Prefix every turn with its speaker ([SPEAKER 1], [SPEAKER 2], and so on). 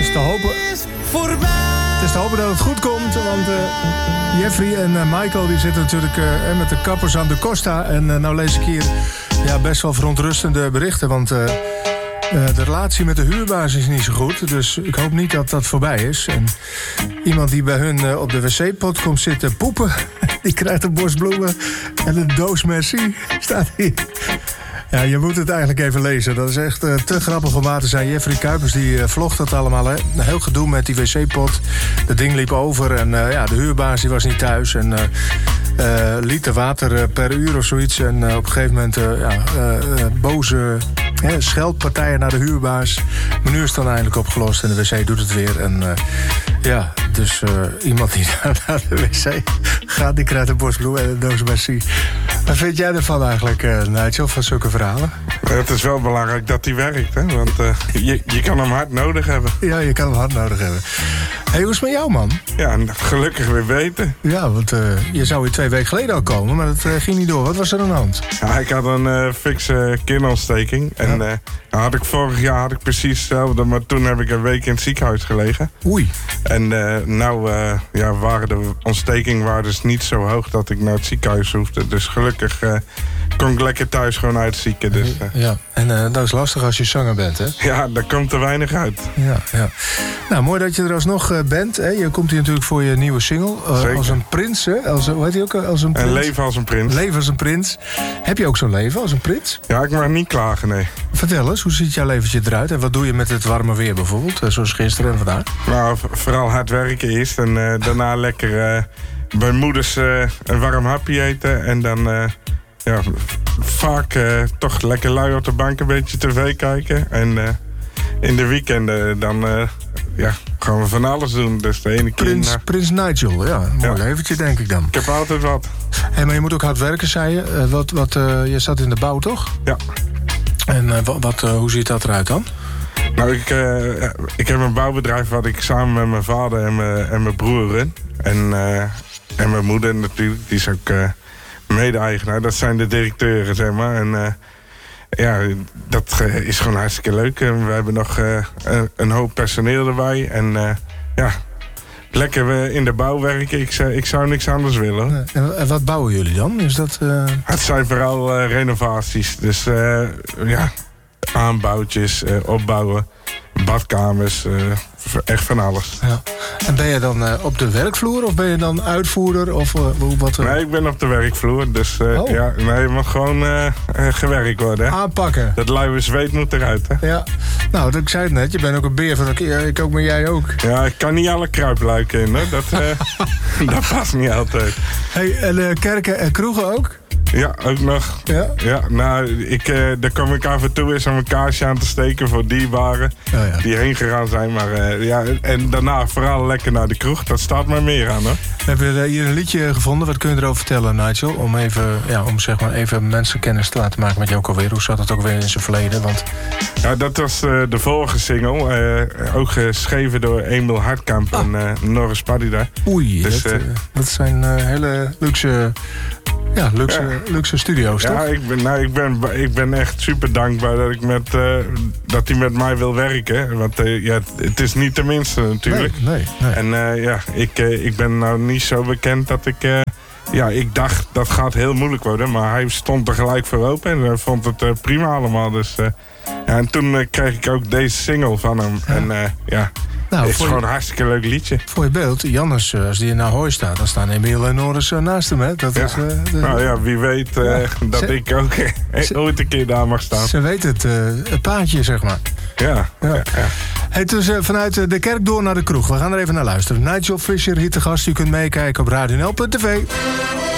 [SPEAKER 1] te hopen... Het is te hopen dat het goed komt, want Jeffrey en Michael die zitten natuurlijk met de kappers aan de Costa. En nou lees ik hier best wel verontrustende berichten, want de relatie met de huurbaas is niet zo goed. Dus ik hoop niet dat dat voorbij is. En iemand die bij hun op de wc-pot komt zitten poepen, die krijgt een bos bloemen en een doos merci, staat hier. Ja, je moet het eigenlijk even lezen. Dat is echt te grappig om waar te zijn. Jeffrey Kuipers die vlogt dat allemaal. Hè. Een heel gedoe met die wc-pot. Dat ding liep over en de huurbaas die was niet thuis. En liter water per uur of zoiets. En op een gegeven moment boze scheldpartijen naar de huurbaas. Maar nu is het dan eindelijk opgelost en de wc doet het weer. En dus iemand die naar de wc gaat, die krijgt een bos bloemen en een doos merci. Wat vind jij ervan eigenlijk, Nigel, van zulke verhalen?
[SPEAKER 2] Het is wel belangrijk dat hij werkt, hè? Want je kan hem hard nodig hebben.
[SPEAKER 1] Ja, je kan hem hard nodig hebben. Hey, hoe is het met jou, man?
[SPEAKER 2] Ja, gelukkig weer beter.
[SPEAKER 1] Ja, want je zou hier 2 weken geleden al komen, maar dat ging niet door. Wat was er aan de hand?
[SPEAKER 2] Ja, ik had een fikse kinontsteking. En vorig jaar had ik precies hetzelfde, maar toen heb ik een week in het ziekenhuis gelegen.
[SPEAKER 1] Oei.
[SPEAKER 2] En waren de ontstekingswaardes niet zo hoog dat ik naar het ziekenhuis hoefde. Dus gelukkig kon ik lekker thuis gewoon uitzieken. Dus,
[SPEAKER 1] en dat is lastig als je zanger bent, hè?
[SPEAKER 2] Ja, daar komt er weinig uit.
[SPEAKER 1] Ja. Nou, mooi dat je er alsnog bent. Hè? Je komt hier natuurlijk voor je nieuwe single. Als een prins, hè? Hoe heet hij ook? Als een prins?
[SPEAKER 2] En leven als een prins.
[SPEAKER 1] Leven als een prins. Heb je ook zo'n leven als een prins?
[SPEAKER 2] Ja, ik mag niet klagen, nee.
[SPEAKER 1] Vertel eens, hoe ziet jouw leventje eruit? En wat doe je met het warme weer bijvoorbeeld? Zoals gisteren en vandaag?
[SPEAKER 2] Nou, vooral hard werken eerst. En daarna lekker bij moeders een warm hapje eten. En dan vaak toch lekker lui op de bank een beetje tv kijken. En in de weekenden dan gaan we van alles doen. Dus de ene keer...
[SPEAKER 1] Prins Nigel, ja. Een mooi leventje, denk ik dan.
[SPEAKER 2] Ik heb altijd wat.
[SPEAKER 1] Hey, maar je moet ook hard werken, zei je. Je zat in de bouw, toch?
[SPEAKER 2] Ja.
[SPEAKER 1] En hoe ziet dat eruit dan?
[SPEAKER 2] Nou, ik heb een bouwbedrijf wat ik samen met mijn vader en mijn broer run. En mijn moeder natuurlijk, die is ook mede-eigenaar. Dat zijn de directeuren, zeg maar. En dat is gewoon hartstikke leuk. En we hebben nog een hoop personeel erbij. En lekker in de bouw werken. Ik zou niks anders willen.
[SPEAKER 1] En wat bouwen jullie dan? Is dat,
[SPEAKER 2] Het zijn vooral renovaties. Dus aanbouwtjes, opbouwen, badkamers, echt van alles. Ja.
[SPEAKER 1] En ben je dan op de werkvloer of ben je dan uitvoerder? Of, wat?
[SPEAKER 2] Nee, ik ben op de werkvloer. Dus je mag gewoon gewerkt worden. Hè?
[SPEAKER 1] Aanpakken.
[SPEAKER 2] Dat luie zweet moet eruit. Hè?
[SPEAKER 1] Ja. Nou, ik zei het net, je bent ook een beer van ik ook, maar jij ook.
[SPEAKER 2] Ja, ik kan niet alle kruipluiken in. Hè? Dat past niet altijd.
[SPEAKER 1] Hey, en kerken en kroegen ook?
[SPEAKER 2] Ja, ook nog. Ja, nou, daar kom ik af en toe eens om een kaarsje aan te steken voor dierbaren die heen gegaan zijn. Maar en daarna vooral lekker naar de kroeg. Dat staat maar meer aan, hoor.
[SPEAKER 1] We hebben hier een liedje gevonden. Wat kun je erover vertellen, Nigel? Om zeg maar even mensen kennis te laten maken met je ook alweer. Hoe zat het ook weer in zijn verleden? Want...
[SPEAKER 2] Ja, dat was de vorige single. Ook geschreven door Emil Hartkamp en Norris Padida.
[SPEAKER 1] Oei, dus, dat zijn hele luxe... Ja, luxe studio's, toch?
[SPEAKER 2] Ja, ik ben echt super dankbaar dat hij met mij wil werken. Want het is niet de minste natuurlijk.
[SPEAKER 1] Nee.
[SPEAKER 2] En ik ben nou niet zo bekend dat ik dacht dat gaat heel moeilijk worden. Maar hij stond er gelijk voor open en vond het prima allemaal. Dus, en toen kreeg ik ook deze single van hem. Ja. En het is gewoon een hartstikke leuk liedje.
[SPEAKER 1] Voor je beeld, Jannes, als die in Ahoy staat, dan staan Emiel en Norris naast hem. Hè? Dat is,
[SPEAKER 2] nou ja, wie weet dat ik ook ooit een keer daar mag staan.
[SPEAKER 1] Ze weet het paadje, zeg maar.
[SPEAKER 2] Ja.
[SPEAKER 1] Hey, dus vanuit de kerk door naar de kroeg. We gaan er even naar luisteren. Nigel Fisher hier te gast. U kunt meekijken op radionl.tv.